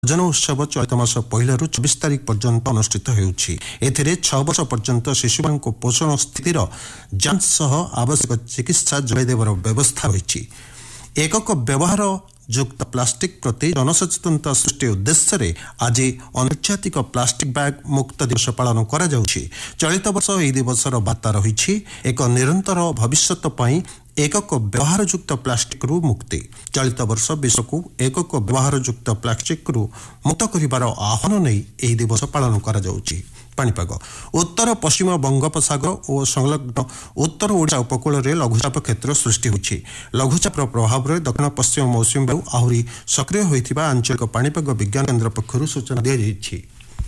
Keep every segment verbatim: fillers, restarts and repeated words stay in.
जन उत्सव चलित मास पहलू चौबीस तारिख पर्यंत अनुष्ठित होउछि। एथिरे छह वर्ष पर्यंत शिशुमानଙ୍କୁ पोषण स्थितिर जांच सह आवश्यक चिकित्सा जोगाई देवर व्यवस्था होइछि। एकक व्यवहार युक्त प्लास्टिक प्रति जनसचेतनता सृष्टि उद्देश्य रे आज अंतर्जातिक प्लास्टिक बैग मुक्त दिवस पालन करा जाउछि। चलित वर्ष एही दिवसर बार्ता रहिछि एक निरंतर भविष्यत पई एकक व्यवहार युक्त प्लास्टिक रु मुक्ति। चलित वर्ष विश्व को एकक व्यवहार युक्त प्लास्टिक रु मुक्त करिवार आह्वान नहीं एही दिवस पालन करा जाउछि। पाणीपाग उत्तर पश्चिम बंगोपसागर और संलग्न उत्तर ओडिशा उपकूल में लघुचाप क्षेत्र सृष्टि होछि। लघुचाप प्रभाव में दक्षिण पश्चिम मौसुमी बायु आहरी सक्रिय होइथिबा आंचलिक पाणीपाग विज्ञान केन्द्र पक्षरु सूचना दिया जाइछि।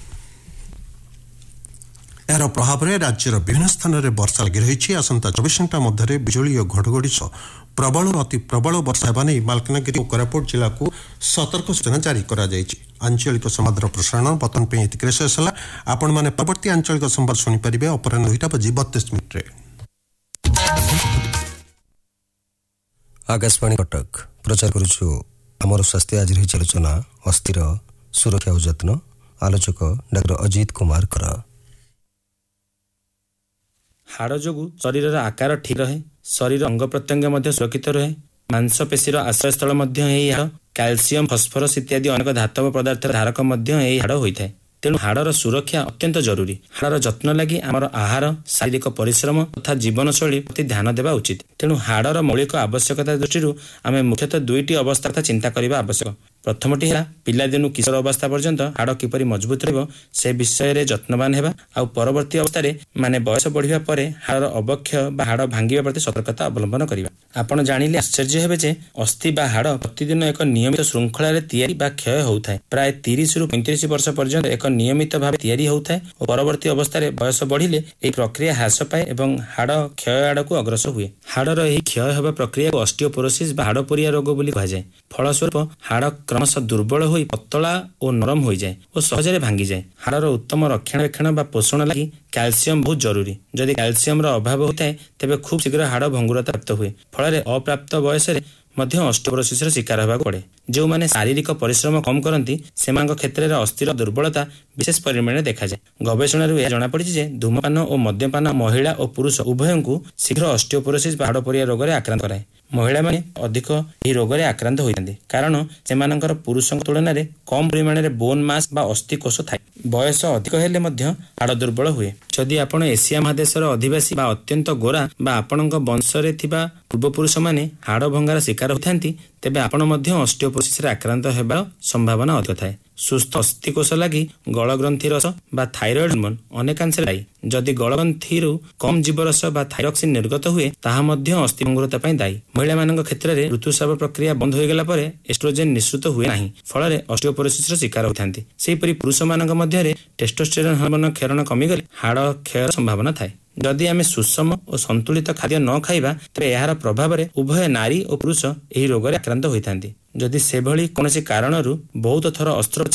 यार प्रभाव में राज्यर विभिन्न स्थान में वर्षा लगी रही। आसंता चौबीस घंटा मध्य बिजुली और घड़घड़ी सह प्रबल और अति प्रबल वर्षा होगा नहीं मालकानगिरी और कोरापुट जिला को सतर्क सूचना जारी करा जायछि। आंचलिक संवादर प्रसारण बतन पे एतिके शेष होला। आपण माने परवर्ती आंचलिक संवाद सुनि परिबे अपराह्न दुईटा बजे बत्तीस मिनिट रे। आकाशवाणी कटक प्रचार करूछु हमर स्वास्थ्य आज रही आलोचना अस्थिर सुरक्षा और यत्न। आलोचक डॉक्टर अजित कुमार कर। हाड़ जोगु शरीर आकार ठीक रहे, शरीर अंग प्रत्यंग मध्य सुरक्षित रहे, मांसपेशीर आश्रयस्थल मध्य एही हाड़, कैल्शियम फस्फरस इत्यादि अनेक धातव पदार्थ धारक मध्य एही हाड़ होइଥାଏ। तेणु हाड़र सुरक्षा अत्यंत जरूरी। हाड़र जत्न लगी आमर आहार, शारीरिक परिश्रम तथा जीवनशैली प्रति ध्यान देवा उचित। तेणु हाड़र मौलिक आवश्यकता दृष्टि आम मुख्यतः दुईटी अवस्था कथा चिंता करने आवश्यक। प्रथमटी है पिलादिनु किशोर अवस्था पर्यंत हाड़ किपरि मजबूत रहिबो से विषय रे जत्नवान हेबा। आ परवर्ती अवस्था माने बयस बढ़िबा परे हाड़र अवक्षय बा हाड़ भांगिबा प्रति सतर्कता अवलंबन करिबा। आपण जानिले आश्चर्य हेबे जे अस्थि बा हाड़ प्रतिदिन एक नियमित श्रृंखला रे तैयारी बा क्षय होउथाय। प्राय तीस रु पैंतीस वर्ष पर्यंत एक नियमित भाव तैयारी होउथाय और परवर्ती अवस्था रे बयस बढ़िले एई प्रक्रिया ह्रास पाए एवं हाड़ क्षय आड़ को अग्रसर हुए। हाड़र एही क्षय हेबा प्रक्रिया को ऑस्टियोपोरोसिस बा हाड़पोरिया रोग बोली कहा जाय। फलस्वरूप हाड़ क्रमशः दुर्बल होई पतला और नरम हो जाए और सहजरे भांगी जाए। हाड़र उत्तम रक्षणाबेक्षण बा पोषण लगी कैल्शियम बहुत जरूरी। जदि कैल्शियम रो अभाव होता है तेबे खूब शीघ्र हाड़ भंगुरता प्राप्त हुए। फल अप्राप्त बयस मध्य ऑस्टियोपोरोसिस शिकार होगा पड़े। जो माने शारीरिक परिश्रम कम करती सेमांक क्षेत्र में अस्थिर दुर्बलता विशेष परिमाण में देखा जाए। गवेषणा यह जना पड़ी जे धूमपान और मद्यपान महिला और पुरुष उभयों को शीघ्र ऑस्टियोपोरोसिस बा हाड़पोरिया रोग में आक्रांत कराए। महिला माने अधिक यह रोग में आक्रांत होइथांती कारण सेमानंकर पुरुषों तुलन में कम परिमाण में बोन मास बा अस्थि कोष थाए। बयस अधिक हेले मध्य हाड़ दुर्बल हुए। जदि आपण एशिया महादेशर अधिवासी बा अत्यंत गोरा बा आपणक वंशरे थिबा पूर्वपुरुष माने हाड़ भंगार शिकार होइथांती तेबे आपण मध्य ऑस्टियोपोरोसिस रे आक्रांत हेबार संभावना अधिक थाए। सुस्थ अस्थिकोष लगी गलग्रंथि रस बा थायरॉइड हार्मोन अनेकांश दायी। जदि गलग्रंथि कम जीवरस बा थायरॉक्सिन निर्गत हुए ताहा मध्य अस्थि भंगुरता पई दायी। महिला मानक क्षेत्र में ऋतुस्राव प्रक्रिया बंद हो गला परे एस्ट्रोजेन निःसृत हुए नाही फल ऑस्टियोपोरोसिस रो शिकार होइथांती। सेहिपरि पुरुष मानक मध्य टेस्टोस्टेरोन हार्मोन क्षरण कमिगले हाड़ क्षयर संभावना थाए। जदि आमे सुषम और संतुलित खाद्य न खाइबा तेबे एहार प्रभाव में उभय नारी और पुरुष एही रोग रे आक्रांत होइथांती। जदि सेभଳି कोनोसी कारणरू बहुत थर अस्त्र